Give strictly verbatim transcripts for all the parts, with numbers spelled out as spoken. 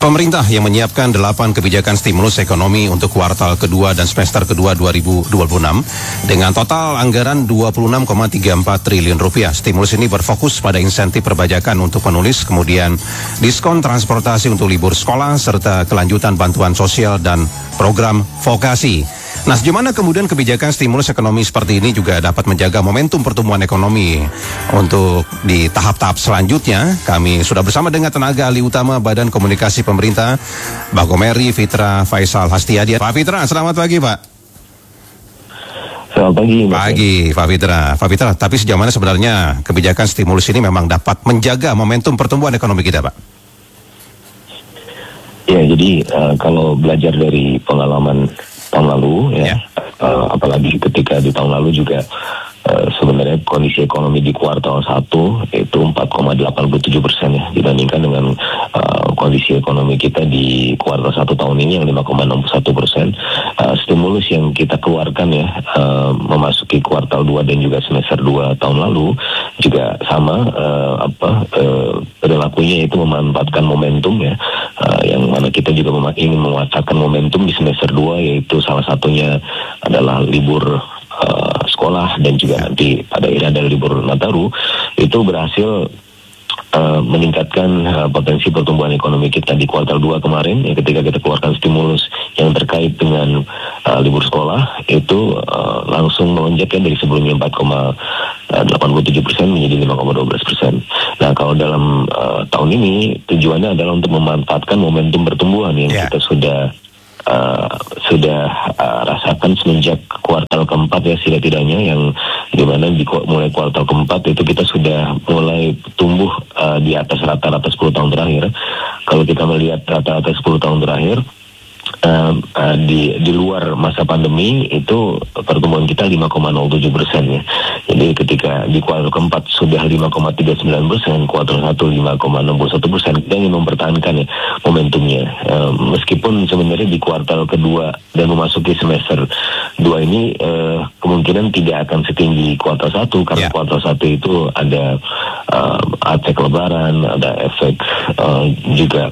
Pemerintah yang menyiapkan delapan kebijakan stimulus ekonomi untuk kuartal kedua dan semester kedua dua ribu dua puluh enam dengan total anggaran dua puluh enam koma tiga empat triliun rupiah. Stimulus ini berfokus pada insentif perpajakan untuk penulis, kemudian diskon transportasi untuk libur sekolah, serta kelanjutan bantuan sosial dan program vokasi. Nah, sejauh kemudian kebijakan stimulus ekonomi seperti ini juga dapat menjaga momentum pertumbuhan ekonomi. Untuk di tahap-tahap selanjutnya, kami sudah bersama dengan tenaga ahli utama Badan Komunikasi Pemerintah, Bagomeri Fitra Faisal Hastiadi. Pak Fitra, selamat pagi, Pak. Selamat pagi. Pagi, Pak Fitra. Pak Fitra, tapi sejauh mana sebenarnya kebijakan stimulus ini memang dapat menjaga momentum pertumbuhan ekonomi kita, Pak? Ya, jadi uh, kalau belajar dari pengalaman tahun lalu, ya, yeah. uh, apalagi ketika di tahun lalu juga uh, sebenarnya kondisi ekonomi di kuartal satu itu empat koma delapan tujuh persen ya, dibandingkan dengan uh, kondisi ekonomi kita di kuartal satu tahun ini yang lima koma enam satu persen. Uh, stimulus yang kita keluarkan ya uh, memasuki kuartal dua dan juga semester dua tahun lalu juga sama, uh, apa uh, perilakunya itu memanfaatkan momentum ya, uh, yang mana kita juga mem- ingin memanfaatkan momentum di semester dua, yaitu salah satunya adalah libur uh, sekolah dan juga nanti pada akhirnya ada libur Nataru. Itu berhasil uh, meningkatkan uh, potensi pertumbuhan ekonomi kita di kuartal dua kemarin ya, ketika kita keluarkan stimulus yang terkait dengan uh, libur sekolah itu uh, langsung melonjak ya dari sebelumnya empat koma delapan tujuh persen menjadi lima koma satu dua persen. Nah, kalau dalam uh, tahun ini tujuannya adalah untuk memanfaatkan momentum pertumbuhan yang yeah. kita sudah Uh, sudah uh, rasakan semenjak kuartal keempat ya, setidaknya yang dimana di mulai kuartal keempat itu kita sudah mulai tumbuh uh, di atas rata-rata sepuluh tahun terakhir. Kalau kita melihat rata-rata sepuluh tahun terakhir uh, uh, di di luar masa pandemi itu pertumbuhan kita lima koma nol tujuh persen ya. Jadi ketika di kuartal keempat sudah lima koma tiga sembilan persen, kuartal satu lima koma enam satu persen, kita ingin mempertahankan ya momentumnya. Uh, meskipun sebenarnya di kuartal kedua dan memasuki semester dua ini uh, kemungkinan tidak akan setinggi kuartal satu, karena yeah. kuartal satu itu ada uh, efek lebaran, ada efek uh, juga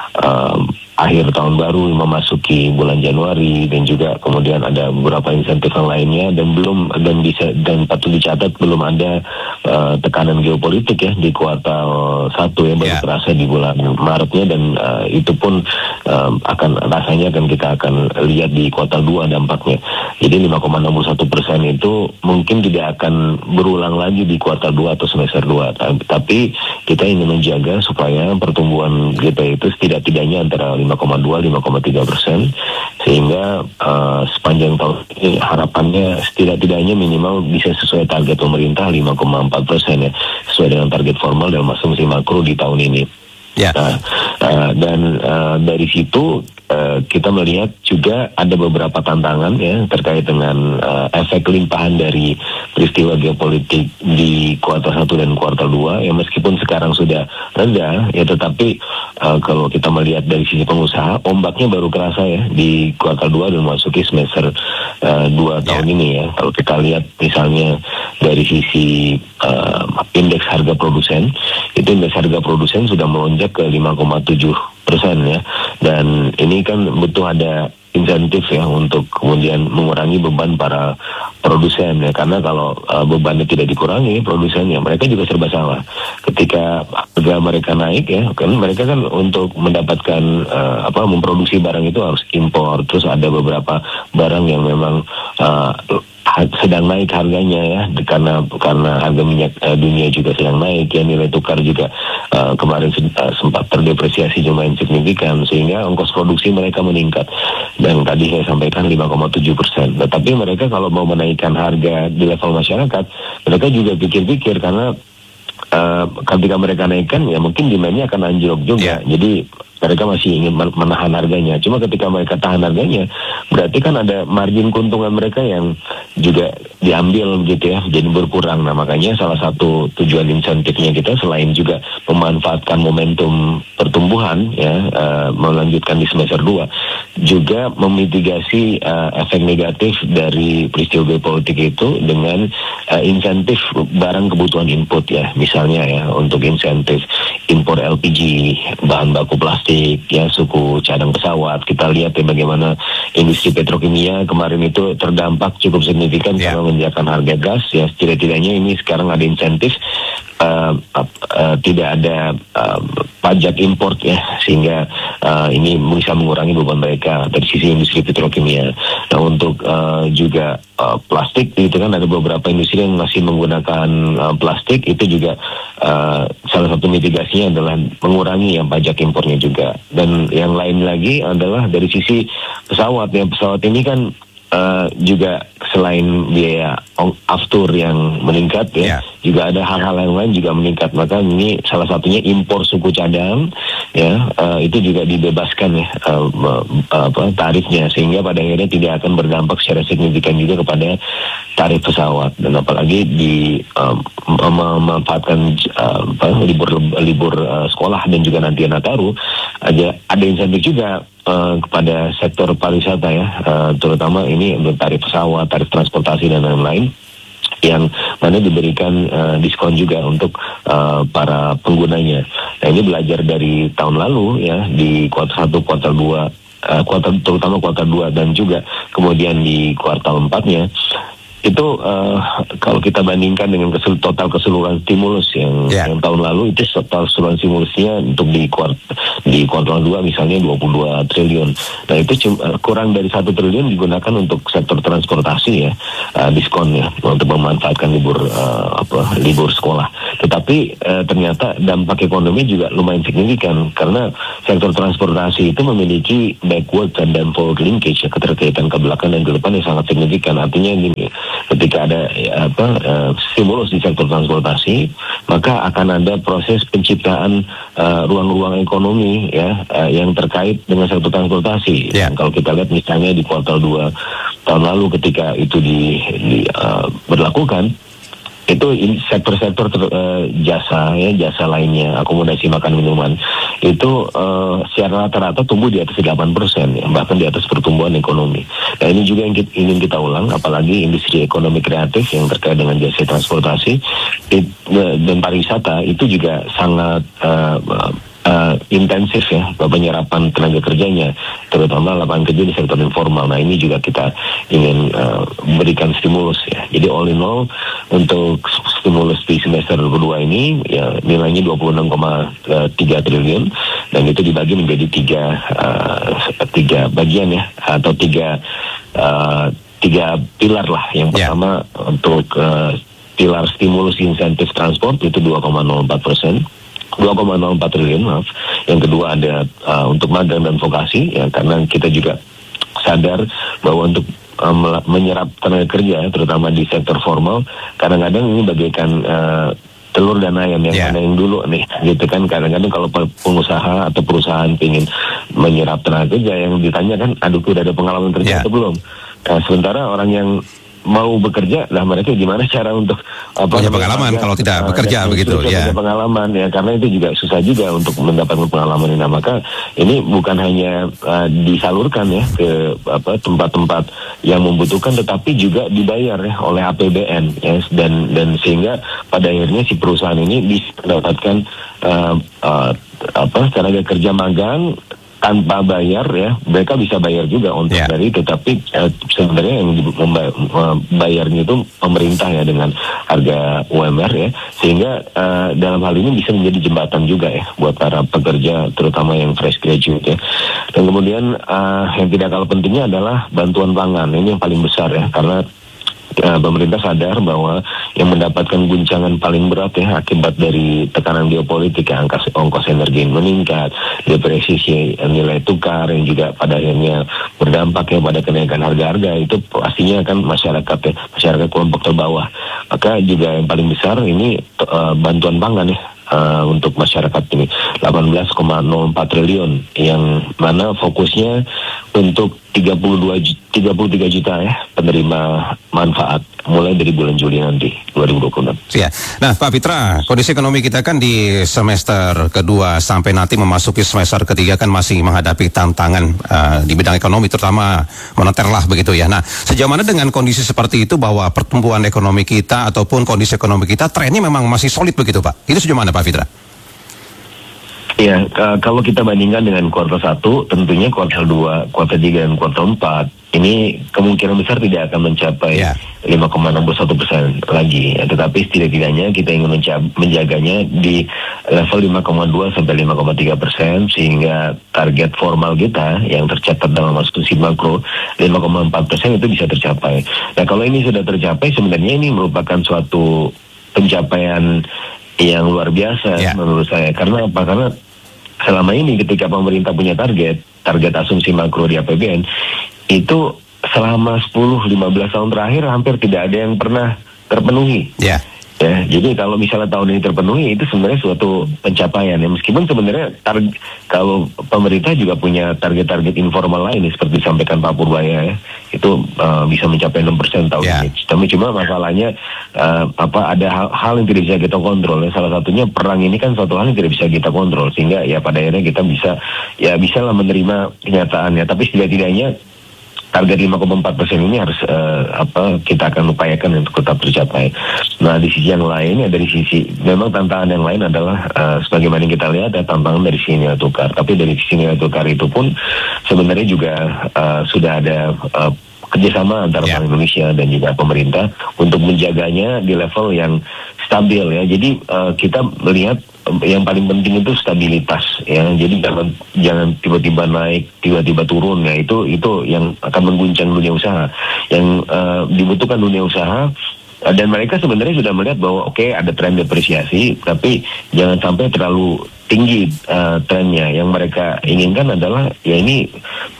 uh, akhir tahun baru memasuki bulan Januari, dan juga kemudian ada beberapa insentif yang lainnya, dan belum dan bisa dan patut dicatat belum ada uh, tekanan geopolitik ya di kuartal satu yang baru yeah. terasa di bulan Maretnya, dan uh, itu pun uh, akan rasanya akan kita akan lihat di kuartal dua dampaknya. Jadi lima koma enam satu persen itu mungkin tidak akan berulang lagi di kuartal dua atau semester dua, tapi kita ingin menjaga supaya pertumbuhan kita itu setidak-tidaknya antara lima koma dua sampai lima koma tiga persen, sehingga uh, sepanjang tahun ini harapannya setidak-tidaknya minimal bisa sesuai target pemerintah lima koma empat persen ya, sesuai dengan target formal dalam asumsi makro di tahun ini. Yeah. Nah, uh, dan uh, dari situ uh, kita melihat juga ada beberapa tantangan ya terkait dengan uh, efek limpahan dari peristiwa geopolitik di kuartal satu dan kuartal dua yang meskipun sekarang sudah reda ya, tetapi uh, kalau kita melihat dari sisi pengusaha, ombaknya baru kerasa ya di kuartal dua dan memasuki semester uh, dua tahun yeah. ini ya. Kalau kita lihat misalnya dari sisi uh, indeks harga produsen, itu indeks harga produsen sudah melonjak ke lima koma tujuh persen ya, dan ini kan butuh ada insentif ya untuk kemudian mengurangi beban para produsen ya, karena kalau uh, bebannya tidak dikurangi produsennya, mereka juga serba salah. Ketika harga mereka naik ya, kan mereka kan untuk mendapatkan uh, apa memproduksi barang itu harus impor, terus ada beberapa barang yang memang uh, sedang naik harganya ya, karena karena harga minyak uh, dunia juga sedang naik ya, nilai tukar juga uh, kemarin uh, sempat terdepresiasi lumayan signifikan, sehingga ongkos produksi mereka meningkat, dan tadi saya sampaikan lima koma tujuh persen. Tetapi mereka kalau mau menaikkan harga di level masyarakat, mereka juga pikir-pikir, karena uh, ketika mereka naikkan ya mungkin demand-nya akan anjlok juga. Yeah. Jadi mereka masih ingin menahan harganya. Cuma ketika mereka tahan harganya, berarti kan ada margin keuntungan mereka yang juga diambil gitu ya, jadi berkurang. Nah, makanya salah satu tujuan insentifnya kita selain juga memanfaatkan momentum pertumbuhan ya, uh, melanjutkan di semester dua, juga memitigasi uh, efek negatif dari peristiwa geopolitik itu dengan uh, insentif barang kebutuhan input ya, misalnya ya untuk insentif impor L P G, bahan baku plastik, ya suku cadang pesawat. Kita lihat ya bagaimana industri petrokimia kemarin itu terdampak cukup signifikan yeah. karena menjakan harga gas ya. Setidak-tidaknya ini sekarang ada insentif uh, uh, uh, tidak ada uh, pajak impor ya, sehingga uh, ini bisa mengurangi beban mereka dari sisi industri petrokimia. Nah untuk uh, juga uh, plastik itu kan ada beberapa industri yang masih menggunakan uh, plastik, itu juga uh, salah satu mitigasinya adalah mengurangi yang pajak impornya juga. Dan yang lain lagi adalah dari sisi pesawat ya, pesawat ini kan Uh, juga selain biaya aftur yang meningkat ya, yeah. juga ada hal-hal yang lain juga meningkat. Maka ini salah satunya impor suku cadang ya, uh, itu juga dibebaskan ya uh, uh, apa tarifnya, sehingga pada akhirnya tidak akan berdampak secara signifikan juga kepada tarif pesawat. Dan apalagi di uh, memanfaatkan uh, apa, libur libur uh, sekolah dan juga nanti Nataru, ada ada insentif juga Uh, kepada sektor pariwisata ya, uh, terutama ini untuk tarif pesawat, tarif transportasi dan lain-lain, yang mana diberikan uh, diskon juga untuk uh, para penggunanya. Nah ini belajar dari tahun lalu ya, di kuartal satu, kuartal dua, uh, kuartal terutama kuartal dua dan juga kemudian di kuartal empatnya. Itu uh, kalau kita bandingkan dengan kesul, total keseluruhan stimulus yang, yeah. yang tahun lalu, itu total keseluruhan stimulusnya untuk di kuart, di kuartal dua misalnya dua puluh dua triliun. Nah itu cuma, kurang dari satu triliun digunakan untuk sektor transportasi ya, uh, diskon ya, untuk memanfaatkan libur uh, apa libur sekolah. Tetapi uh, ternyata dampak ekonomi juga lumayan signifikan, karena sektor transportasi itu memiliki backward dan forward linkage ya, keterkaitan ke belakang dan ke depan yang sangat signifikan. Artinya gini, ketika ada ya, apa uh, stimulus di sektor transportasi, maka akan ada proses penciptaan uh, ruang-ruang ekonomi ya uh, yang terkait dengan sektor transportasi. Yeah. Kalau kita lihat misalnya di kuartal dua tahun lalu ketika itu di, di uh, berlakukan, itu sektor-sektor ter, uh, jasa ya, jasa lainnya, akomodasi makan minuman itu uh, secara rata-rata tumbuh di atas delapan persen ya, bahkan di atas pertumbuhan ekonomi. Nah ini juga yang kita, ingin kita ulang, apalagi industri ekonomi kreatif yang terkait dengan jasa transportasi it, dan pariwisata itu juga sangat uh, Uh, intensif ya penyerapan tenaga kerjanya, terutama lapangan kerja di sektor informal. Nah ini juga kita ingin uh, berikan stimulus ya. Jadi all in all untuk stimulus di semester kedua ini ya nilainya dua puluh enam koma tiga triliun, dan itu dibagi menjadi tiga uh, tiga bagian ya, atau tiga uh, tiga pilar lah. Yang pertama yeah. untuk uh, pilar stimulus insentif transport itu dua koma nol empat persen. dua koma nol empat triliun maaf. Yang kedua ada uh, untuk magang dan vokasi ya, karena kita juga sadar bahwa untuk um, menyerap tenaga kerja terutama di sektor formal kadang-kadang ini bagaikan uh, telur dan ayam yang yeah. mana yang dulu nih gitu kan. Kadang-kadang kalau pengusaha atau perusahaan ingin menyerap tenaga kerja, yang ditanya kan aduh udah ada pengalaman kerja yeah. atau belum. Nah, sementara orang yang mau bekerja, lah mereka gimana cara untuk apa, punya pengalaman kalau tidak uh, bekerja ya, begitu ya. Punya pengalaman ya, karena itu juga susah juga untuk mendapatkan pengalaman ini. Nah, maka ini bukan hanya uh, disalurkan ya ke apa tempat-tempat yang membutuhkan, tetapi juga dibayar ya oleh A P B N ya, dan dan sehingga pada akhirnya si perusahaan ini bisa mendapatkan uh, uh, apa tenaga kerja magang tanpa bayar ya, mereka bisa bayar juga untuk yeah. dari itu, tapi eh, sebenarnya yang membayarnya itu pemerintah ya dengan harga U M R ya, sehingga eh, dalam hal ini bisa menjadi jembatan juga ya buat para pekerja terutama yang fresh graduate ya. Dan kemudian eh, yang tidak kalah pentingnya adalah bantuan pangan, ini yang paling besar ya, karena Uh, pemerintah sadar bahwa yang mendapatkan guncangan paling berat ya akibat dari tekanan geopolitik ya, angka ongkos energi yang meningkat, depresiasi nilai tukar yang juga pada akhirnya berdampak ya pada kenaikan harga-harga, itu pastinya akan masyarakat ya, masyarakat kelompok terbawah. Maka juga yang paling besar ini uh, bantuan pangan ya. Uh, untuk masyarakat ini delapan belas koma nol empat triliun, yang mana fokusnya untuk tiga puluh tiga juta ya penerima manfaat mulai dari bulan Juli nanti dua ribu dua puluh enam. Ya. Nah, Pak Fitra, kondisi ekonomi kita kan di semester kedua sampai nanti memasuki semester ketiga kan masih menghadapi tantangan uh, di bidang ekonomi, terutama moneter lah begitu ya. Nah, sejauh mana dengan kondisi seperti itu bahwa pertumbuhan ekonomi kita ataupun kondisi ekonomi kita trennya memang masih solid begitu, Pak? Itu sejauh mana, Pak Fitra? Ya, kalau kita bandingkan dengan kuartal satu, tentunya kuartal dua, kuartal tiga, dan kuartal empat, ini kemungkinan besar tidak akan mencapai yeah. lima koma enam satu persen lagi. Ya, tetapi setidak-tidaknya kita ingin menjaganya di level lima koma dua sampai lima koma tiga persen, sehingga target formal kita yang tercatat dalam asumsi makro lima koma empat persen itu bisa tercapai. Nah, kalau ini sudah tercapai, sebenarnya ini merupakan suatu pencapaian yang luar biasa yeah. menurut saya. Karena apa? Karena selama ini ketika pemerintah punya target, target asumsi makro di A P B N, itu selama sepuluh sampai lima belas tahun terakhir hampir tidak ada yang pernah terpenuhi. Ya. Ya, jadi kalau misalnya tahun ini terpenuhi, itu sebenarnya suatu pencapaian ya. Meskipun sebenarnya target, kalau pemerintah juga punya target-target informal lain nih, seperti disampaikan Pak Purbaya ya, itu uh, bisa mencapai enam persen tahun yeah. ini. Tapi cuma masalahnya uh, apa ada hal, hal yang tidak bisa kita kontrol ya. Salah satunya perang ini kan suatu hal yang tidak bisa kita kontrol, sehingga ya pada akhirnya kita bisa ya bisa lah menerima kenyataannya. Tapi setidak-tidaknya target lima koma empat persen ini harus uh, apa kita akan upayakan untuk tetap tercapai. Nah, di sisi yang lain ya, dari sisi memang tantangan yang lain adalah uh, sebagaimana kita lihat ada tantangan dari sisi nilai tukar. Tapi dari sisi nilai tukar itu pun sebenarnya juga uh, sudah ada uh, kerjasama antara yeah. Bank Indonesia dan juga pemerintah untuk menjaganya di level yang stabil ya. Jadi uh, kita melihat yang paling penting itu stabilitas ya. Jadi jangan jangan tiba-tiba naik, tiba-tiba turun ya. Itu itu yang akan mengguncang dunia usaha. Yang uh, dibutuhkan dunia usaha, uh, dan mereka sebenarnya sudah melihat bahwa oke okay, ada tren depresiasi, tapi jangan sampai terlalu tinggi uh, trennya. Yang mereka inginkan adalah ya ini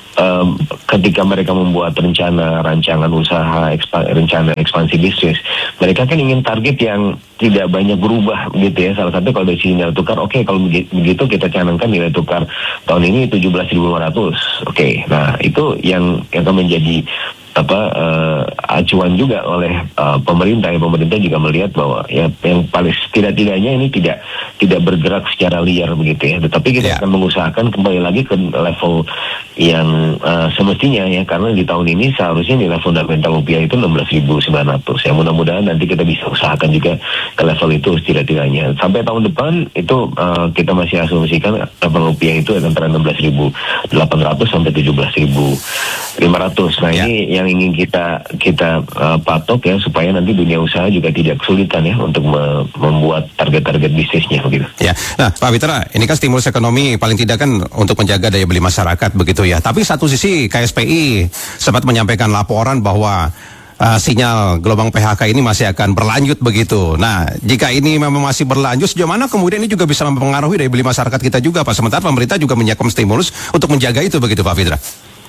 Um, ketika mereka membuat rencana rancangan usaha, ekspa, rencana ekspansi bisnis, mereka kan ingin target yang tidak banyak berubah gitu ya. Salah satu kalau dari sisi nilai tukar, oke okay, kalau begitu kita canangkan nilai tukar tahun ini tujuh belas ribu lima ratus. Oke, okay, nah itu yang yang akan menjadi apa uh, acuan juga oleh uh, pemerintah. Ya, pemerintah juga melihat bahwa ya yang paling tidak-tidaknya ini tidak tidak bergerak secara liar begitu ya. Tetapi kita yeah. akan mengusahakan kembali lagi ke level yang uh, semestinya ya, karena di tahun ini seharusnya nilai fundamental rupiah itu enam belas ribu sembilan ratus. Ya, mudah-mudahan nanti kita bisa usahakan juga ke level itu setidak-tidaknya. Sampai tahun depan itu uh, kita masih asumsikan level rupiah itu antara enam belas ribu delapan ratus sampai tujuh belas ribu lima ratus. Nah, yeah. ini yang ingin kita kita uh, patok ya, supaya nanti dunia usaha juga tidak kesulitan ya untuk me membuat target-target bisnisnya begitu. Ya. Nah, Pak Fitra, ini kan stimulus ekonomi paling tidak kan untuk menjaga daya beli masyarakat begitu ya. Tapi satu sisi K S P I sempat menyampaikan laporan bahwa uh, sinyal gelombang P H K ini masih akan berlanjut begitu. Nah, jika ini memang masih berlanjut, sejauh mana kemudian ini juga bisa mempengaruhi daya beli masyarakat kita juga, Pak? Sementara pemerintah juga menyiapkan stimulus untuk menjaga itu begitu, Pak Fitra.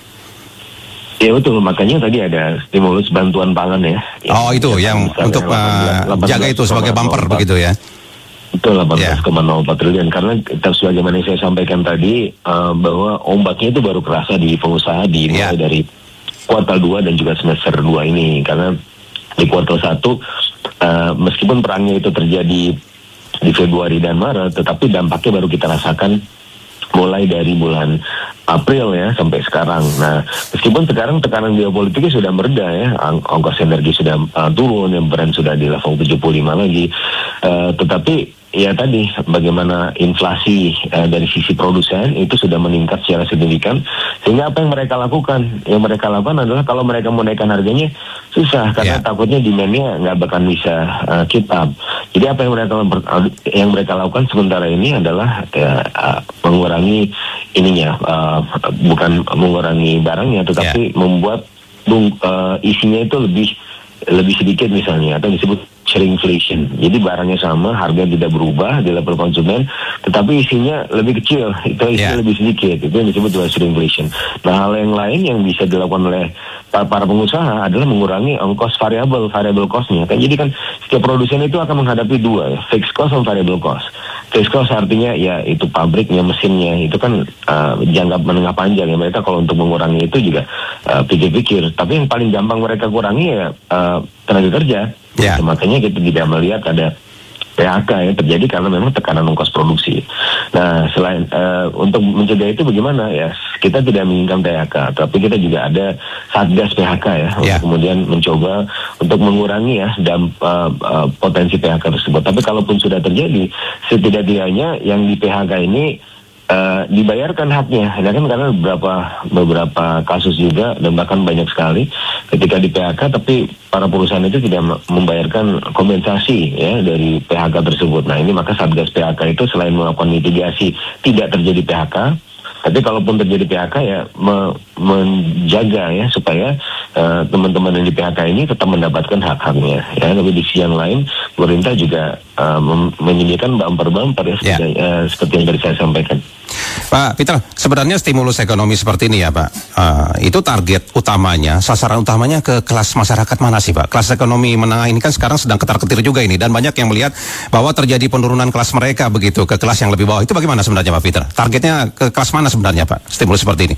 Ya betul, makanya tadi ada stimulus bantuan pangan ya. Oh itu yang untuk uh, jaga itu sebagai bumper begitu ya. Betul, delapan belas koma nol empat triliun. Karena sebagaimana saya sampaikan tadi uh, bahwa ombaknya itu baru kerasa di pengusaha di mulai yeah. dari kuartal dua dan juga semester dua ini. Karena di kuartal satu uh, meskipun perangnya itu terjadi di Februari dan Maret, tetapi dampaknya baru kita rasakan mulai dari bulan April ya sampai sekarang. Nah, meskipun sekarang tekanan geopolitiknya sudah mereda ya, ang ongkos energi sudah uh, turun, yang Brent sudah di level tujuh puluh lima lagi, uh, tetapi ya tadi bagaimana inflasi uh, dari sisi produsen itu sudah meningkat secara signifikan, sehingga apa yang mereka lakukan? Yang mereka lakukan adalah kalau mereka mau naikkan harganya susah karena yeah. takutnya demand-nya nggak bakal bisa uh, keep up. Jadi apa yang mereka yang mereka lakukan sementara ini adalah ya, uh, mengurangi ininya, uh, bukan mengurangi barangnya, tetapi yeah. membuat bung, uh, isinya itu lebih lebih sedikit misalnya, atau disebut shrinkflation. Jadi barangnya sama, harga tidak berubah di level konsumen, tetapi isinya lebih kecil, itu isinya yeah. lebih sedikit. Itu yang disebut juga shrinkflation. Nah, hal yang lain yang bisa dilakukan oleh para pengusaha adalah mengurangi ongkos variabel, variable cost-nya. Kan jadi kan setiap produsen itu akan menghadapi dua, ya, fixed cost dan variable cost. Fixed cost artinya ya itu pabriknya, mesinnya, itu kan uh, jangka menengah panjang ya. Mereka kalau untuk mengurangi itu juga uh, pikir-pikir. Tapi yang paling gampang mereka kurangi ya uh, tenaga kerja. Yeah. Makanya kita tidak melihat ada P H K yang terjadi karena memang tekanan ongkos produksi. Nah, selain uh, untuk mencegah itu bagaimana ya? Kita tidak menginginkan P H K, tapi kita juga ada satgas P H K ya, yeah. untuk kemudian mencoba untuk mengurangi ya damp, uh, uh, potensi P H K tersebut. Tapi kalaupun sudah terjadi, setidak-tidaknya yang di P H K ini Uh, dibayarkan haknya, ya kan, karena beberapa beberapa kasus juga dan bahkan banyak sekali ketika di P H K tapi para perusahaan itu tidak membayarkan kompensasi ya dari P H K tersebut. Nah, ini maka Satgas P H K itu selain melakukan mitigasi tidak terjadi P H K, tapi kalaupun terjadi P H K ya me menjaga ya supaya uh, teman-teman yang di P H K ini tetap mendapatkan hak-haknya ya. Tapi di sisi yang lain pemerintah juga uh, menyediakan bumper-bumper ya, yeah. seperti, uh, seperti yang tadi saya sampaikan. Pak Peter, sebenarnya stimulus ekonomi seperti ini ya Pak, uh, itu target utamanya, sasaran utamanya ke kelas masyarakat mana sih Pak? Kelas ekonomi menengah ini kan sekarang sedang ketar-ketir juga ini, dan banyak yang melihat bahwa terjadi penurunan kelas mereka begitu ke kelas yang lebih bawah. Itu bagaimana sebenarnya Pak Peter? Targetnya ke kelas mana sebenarnya Pak, stimulus seperti ini?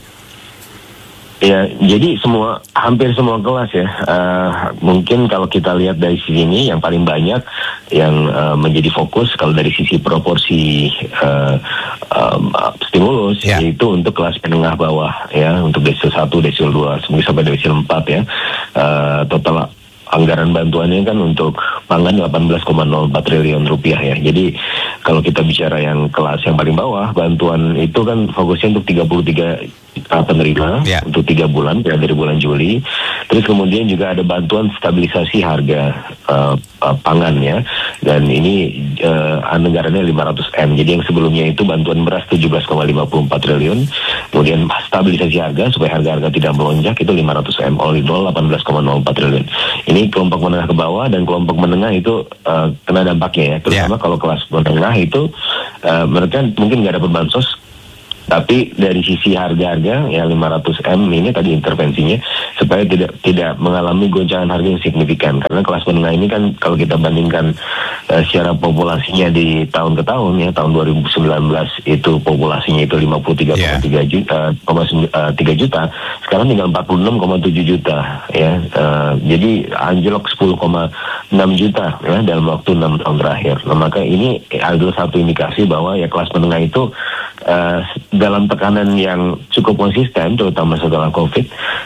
Ya, jadi semua, hampir semua kelas ya. Uh, mungkin kalau kita lihat dari sisi ini, yang paling banyak yang uh, menjadi fokus kalau dari sisi proporsi uh, um, stimulus, yeah. yaitu untuk kelas menengah bawah ya, untuk desil satu, desil dua, sampai desil empat ya. Uh, total anggaran bantuannya kan untuk pangan delapan belas koma nol empat triliun rupiah ya. Jadi kalau kita bicara yang kelas yang paling bawah, bantuan itu kan fokusnya untuk tiga puluh tiga juta penerima yeah. untuk tiga bulan ya, dari bulan Juli. Terus kemudian juga ada bantuan stabilisasi harga uh, uh, pangan ya. Dan ini uh, anggarannya lima ratus M. Jadi yang sebelumnya itu bantuan beras tujuh belas koma lima empat triliun. Kemudian stabilisasi harga supaya harga-harga tidak melonjak itu lima ratus M. All in all delapan belas koma nol empat triliun. Ini kelompok menengah ke bawah, dan kelompok menengah itu uh, kena dampaknya ya. Terutama yeah. kalau kelas menengah itu uh, mereka mungkin nggak dapat bansos, tapi dari sisi harga-harga ya lima ratus M ini tadi intervensinya supaya tidak tidak mengalami goncangan harga yang signifikan. Karena kelas menengah ini kan kalau kita bandingkan uh, secara populasinya di tahun ke tahun ya, tahun dua ribu sembilan belas itu populasinya itu lima puluh tiga koma tiga juta, uh, tiga juta, sekarang tinggal empat puluh enam koma tujuh juta ya. Uh, jadi anjlok sepuluh koma enam juta ya dalam waktu enam tahun terakhir. Nah, maka ini adalah satu indikasi bahwa ya kelas menengah itu uh, dalam tekanan yang cukup konsisten, terutama setelah COVID,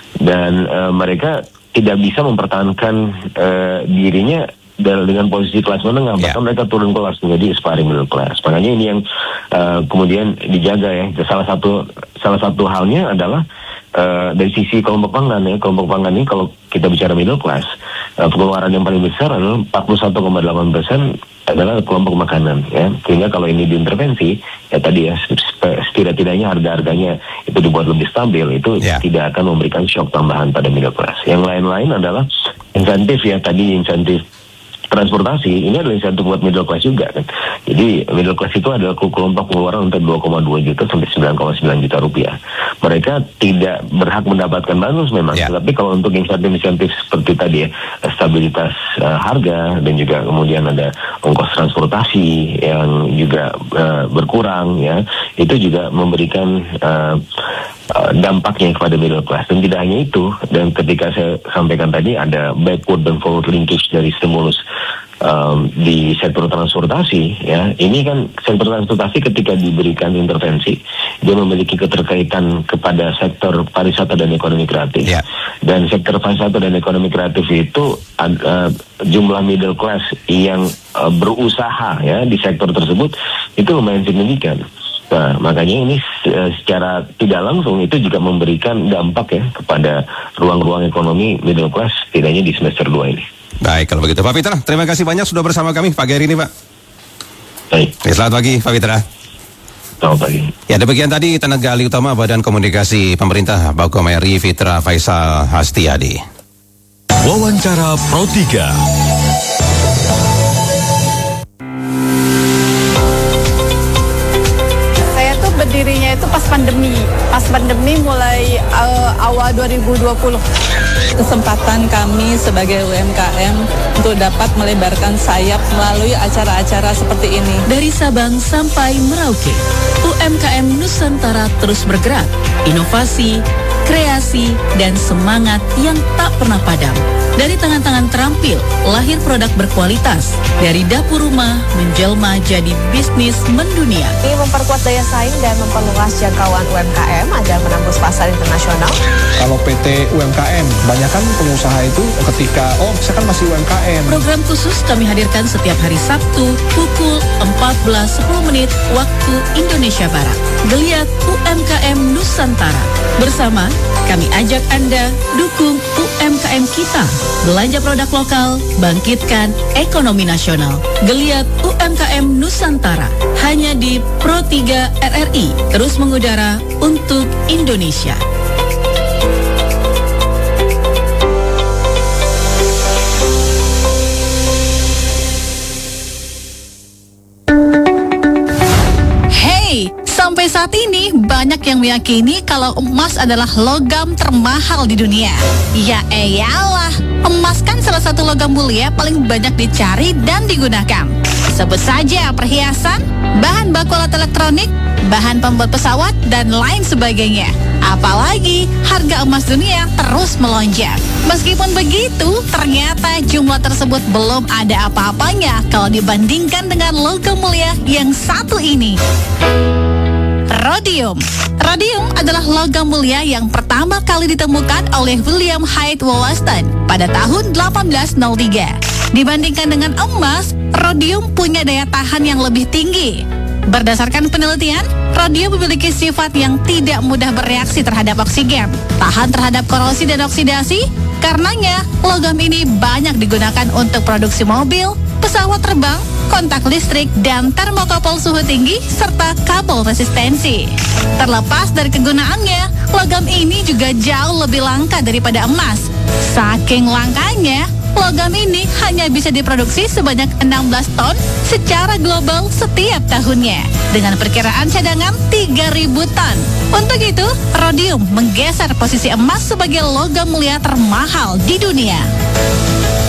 dan uh, mereka tidak bisa mempertahankan uh, dirinya dengan posisi kelas menengah, bahkan yeah. mereka turun kelas menjadi aspiring middle class. Makanya ini yang uh, kemudian dijaga ya. Salah satu salah satu halnya adalah uh, dari sisi kelompok pangan ya. Kelompok pangan ini kalau kita bicara middle class, uh, pengeluaran yang paling besar adalah empat puluh satu koma delapan persen adalah kelompok makanan ya. Sehingga kalau ini diintervensi ya tadi ya, setidak-tidaknya harga-harganya itu dibuat lebih stabil, itu yeah. tidak akan memberikan shock tambahan pada middle class. Yang lain-lain adalah insentif ya, tadi insentif transportasi, ini adalah insentif buat middle class juga kan. Jadi middle class itu adalah kelompok pengeluaran untuk dua koma dua juta sampai sembilan koma sembilan juta rupiah. Mereka tidak berhak mendapatkan bansos memang, yeah. tapi kalau untuk insentif-insentif seperti tadi ya, stabilitas uh, harga, dan juga kemudian ada ongkos transportasi yang juga uh, berkurang ya, itu juga memberikan uh, uh, dampaknya kepada middle class. Dan tidak hanya itu, dan ketika saya sampaikan tadi ada backward dan forward linkage dari stimulus Um, di sektor transportasi ya, ini kan sektor transportasi ketika diberikan intervensi dia memiliki keterkaitan kepada sektor pariwisata dan ekonomi kreatif yeah. dan sektor pariwisata dan ekonomi kreatif itu uh, jumlah middle class yang uh, berusaha ya di sektor tersebut itu lumayan signifikan. Nah, makanya ini uh, secara tidak langsung itu juga memberikan dampak ya kepada ruang-ruang ekonomi middle class setidaknya di semester dua ini. Baik, kalau begitu Pak Peter, terima kasih banyak sudah bersama kami pagi hari ini Pak. Baik. Ya, selamat pagi Pak Peter. Selamat pagi. Ya, demikian tadi tenaga ahli utama Badan Komunikasi Pemerintah Baukomeri Fitra Faisal Hastiadi. Wawancara Pro tiga. berdirinya itu pas pandemi. Pas pandemi mulai uh, awal dua ribu dua puluh. Kesempatan kami sebagai U M K M untuk dapat melebarkan sayap melalui acara-acara seperti ini. Dari Sabang sampai Merauke, U M K M Nusantara terus bergerak, inovasi, kreasi, dan semangat yang tak pernah padam. Dari tangan-tangan terampil, lahir produk berkualitas. Dari dapur rumah, menjelma jadi bisnis mendunia. Ini memperkuat daya saing dan memperluas jangkauan U M K M agar menembus pasar internasional. Kalau P T U M K M, banyak kan pengusaha itu ketika, oh saya kan masih U M K M. Program khusus kami hadirkan setiap hari Sabtu pukul empat belas sepuluh menit waktu Indonesia Barat. Geliat U M K M Nusantara. Bersama, kami ajak Anda dukung U M K M kita. Belanja produk lokal, bangkitkan ekonomi nasional. Geliat U M K M Nusantara. Hanya di Pro tiga R R I. Terus mengudara untuk Indonesia. Sampai saat ini banyak yang meyakini kalau emas adalah logam termahal di dunia. Ya eyalah, emas kan salah satu logam mulia paling banyak dicari dan digunakan. Sebut saja perhiasan, bahan baku alat elektronik, bahan pembuat pesawat, dan lain sebagainya. Apalagi harga emas dunia terus melonjak. Meskipun begitu, ternyata jumlah tersebut belum ada apa-apanya kalau dibandingkan dengan logam mulia yang satu ini. Rhodium. Rhodium adalah logam mulia yang pertama kali ditemukan oleh William Hyde Wollaston pada tahun delapan belas nol tiga. Dibandingkan dengan emas, rhodium punya daya tahan yang lebih tinggi. Berdasarkan penelitian, rhodium memiliki sifat yang tidak mudah bereaksi terhadap oksigen, tahan terhadap korosi dan oksidasi. Karenanya, logam ini banyak digunakan untuk produksi mobil, pesawat terbang, kontak listrik, dan termokouple suhu tinggi, serta kabel resistensi. Terlepas dari kegunaannya, logam ini juga jauh lebih langka daripada emas. Saking langkanya, logam ini hanya bisa diproduksi sebanyak enam belas ton secara global setiap tahunnya, dengan perkiraan cadangan tiga ribu ton. Untuk itu, rhodium menggeser posisi emas sebagai logam mulia termahal di dunia.